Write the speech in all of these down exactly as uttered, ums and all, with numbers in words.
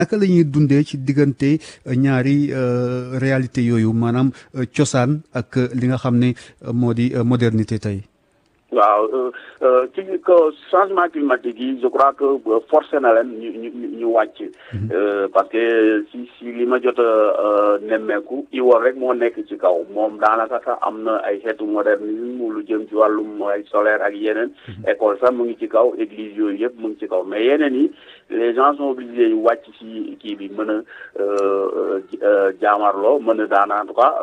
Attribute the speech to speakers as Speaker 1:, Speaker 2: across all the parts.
Speaker 1: naka la ñuy dundee ci diggante ñaari réalité yooyu maanaam cosaan ak li nga xam ne moo di modernité tey.
Speaker 2: waaw ci que changement climatique yi je crois que forcé na leen ñu ñu ñu wàcc parce que si si li ma jot a nemmeeku iwol rek moo nekk ci kaw moom daanaka sax am na ay xeetu modernisme lu jëm ci wàllum ay solaire ak yeneen école sax mu ngi ci kaw église yooyu yëpp mu ngi ci kaw mais yeneen yi les gens sont obligés yu wàcc ci kii bi mën a jaamarloo mën a daan en tout cas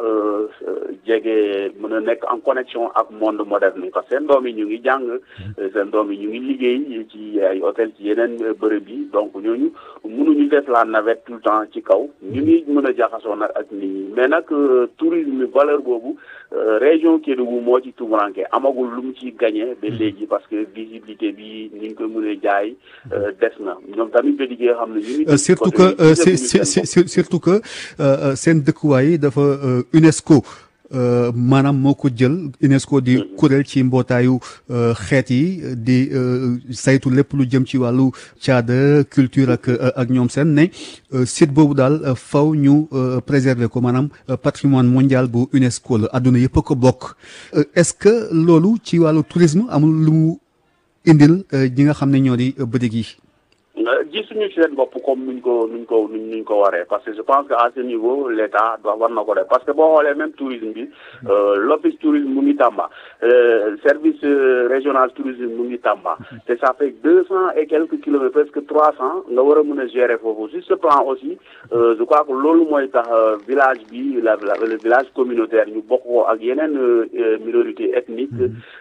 Speaker 2: jege mën a nekk en connexion ak monde moderne parce que seen doom yi ñu ngi jàng seen doom yi ñu ngi liggéey ci ay hôtel ci yeneen bërëb yi donc ñooñu mënuñu def la navette tout le temps ci kaw ñu ngi mën a jaxasoo nag ak nit ñi mais nag tourisme valeur boobu région Kédougou moo ci tumuranke amagul lu mu ci gagné ba léegi parce que visibilité bi ni ñu koy mënee jaay des na ñoom tamit ba liggéey xam ne ñu ngi
Speaker 1: surtout que surtout que seen dëkkuwaay dafa UNESCO maanaam moo ko jël UNESCO di kuréel ci mbootaayu xeet yi di saytu lépp lu jëm ci wàllu caada culture ak ak ñoom seen ne site boobu daal faw ñu préserver ko maanaam patrimoine mondial bu UNESCO la adduna yëpp a ko bokk est-ce que loolu ci wàllu tourisme amul lu mu indil ñi nga xam ne ñoo di bëdig yi
Speaker 2: gisuñu ci seen bopp comme nuñ ko nuñ ko nuñ ko waree parce que je pense que à ce niveau l'État doit war na ko def parce que boo xoolee même tourisme bi l'office tourisme mu ngi Tamba service régional tourisme mu ngi Tamba te ça fait deux cents et quelques kilomètres presque trois cents nga war a mën a gérer foofu sur ce plan aussi je crois que loolu mooy tax village bi la le village communautaire ñu bokk ko ak yeneen minorité ethnique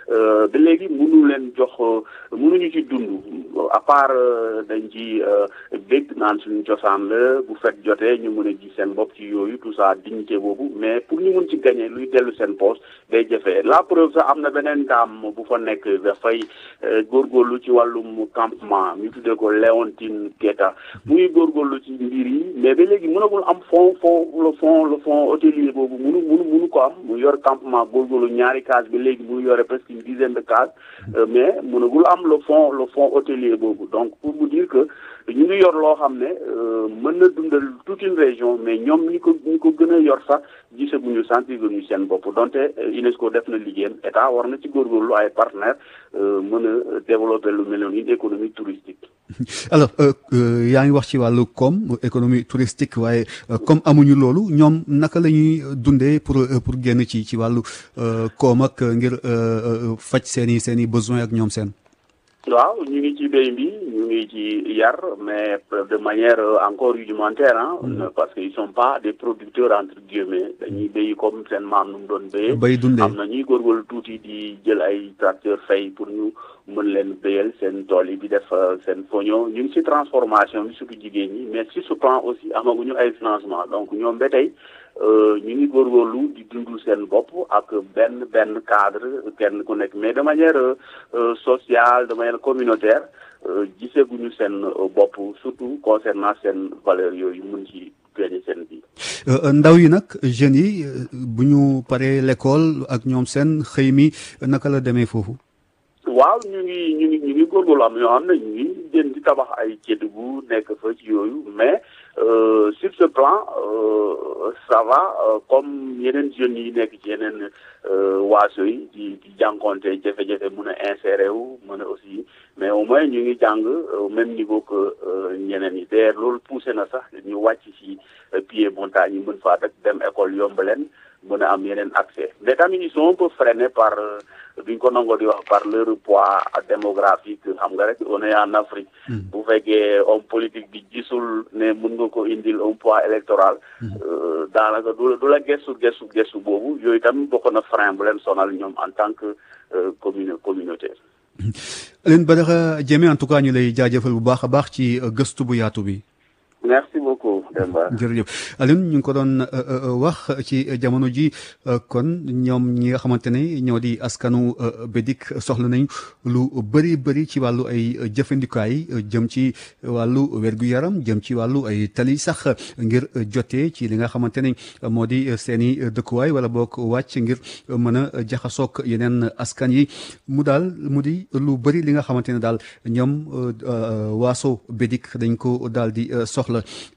Speaker 2: ba léegi mënu leen jox mënuñu ci dund à part dañ ci bég naan suñu cosaan la bu fekk jotee ñu mën a gis seen bopp ci yooyu tout ça dignité boobu mais pour ñu mën ci gagner luy dellu seen poste day jëfee la preuve sax am na beneen daam bu fa nekk dafay góorgóorlu ci wàllum campement ñu tuddee ko Léontine Keita mu ngi góorgóorlu ci mbir yi mais ba léegi mënagul am fond fond le fond le fond hôtelier boobu mënu mënu mënu ko am mu yor campement góorgóorlu ñaari case ba léegi mu yore presque une dizaine de cases mais mënagul am le fond le fond hôtelier boobu donc pour vous dire que ñu ngi yor loo xam ne mën na dundal toute une région mais ñoom ñi ko ñi ko gën a yor sax gisaguñu sentir ñu seen bopp donte UNESCO def na liggéeyam état war na ci góorgóorlu ay partenaires mën a développer lu mel noonu une économie touristique.
Speaker 1: alors yaa ngi wax ci wàllu koom économie touristique waaye comme amuñu loolu ñoom naka la ñuy dundee pour pour génn ci ci wàllu koom ak ngir faj seen i seen i besoins ak ñoom seen.
Speaker 2: waaw ñu ngi ci béy bi ñu ngi ci yar mais de manière encore rudimentaire ah parce que ils sont pas des producteurs entre guillemets dañuy béy comme seen maam nu mu doon béyee
Speaker 1: bay dundee
Speaker 2: am na ñuy góorgóorlu tuuti di jël ay tracteur fay pour ñu mën leen béyal seen tool yi di def seen foño ñu ngi ci transformation bi surtout jigéen ñi mais sur ce plan aussi amaguñu ay financement donc ñoom ba tey ñu ngi góorgóorlu di dundul seen bopp ak benn benn cadre kenn ku nekk mais de manière sociale de manière communautaire giseguñu seen bopp surtout concernant seen valeur yooyu mun ci génne seen bi
Speaker 1: ndaw yi nag jeunes yi bu ñu paree l'école ak ñoom seen xëy mi naka la demee foofu
Speaker 2: waaw ñu ngi ñu ngi ñu ngi góorgóorlu am ñoo xam ne ñu ngi jën di tabax ay Kédougou nekk fa ci yooyu mais Euh, sur ce plan euh, ça va euh, comme yeneen jeunes yi nekk ci yeneen waaso yi di di jànkonte jafe-jafe mën a insérer wu mën a aussi mais au moins ñu ngi jàng au même niveau que ñeneen yi d'ailleurs loolu poussé na sax ñu wàcc ci pied montagne yi mën faa dem école yomb leen mën a am yeneen accès mais tamit ils sont un peu freinés par duñ ko nangoo di wax par leur poids démographique xam nga rek on est en Afrique bu fekkee homme politique bi gisul ne mën nga ko indil un poids électoral daanaka du du la gestu gestu gestu boobu yooyu tamit bokk na frein bu leen sonal ñoom en tant que commune communautaire.
Speaker 1: Alioune Badara Diémé en tout cas ñu lay jaajëfal bu baax a baax ci gëstu bu yaatu bi.
Speaker 2: Merci beaucoup. beaucoup Demba.
Speaker 1: jërëjëf Alioune ñu ngi ko doon wax ci jamono ji kon ñoom ñi nga xamante ne ñoo di askanu Bédik soxla nañ lu bëri bëri ci wàllu ay jëfandikaay jëm ci wàllu wér-gu-yaram jëm ci wàllu ay tali sax ngir jotee ci li nga xamante ne moo di seen i dëkkuwaay wala boog wàcc ngir mën a jaxasoog yeneen askan yi mu daal mu di lu bëri li nga xamante ne daal ñoom waaso Bédik dañ ko daal di soxla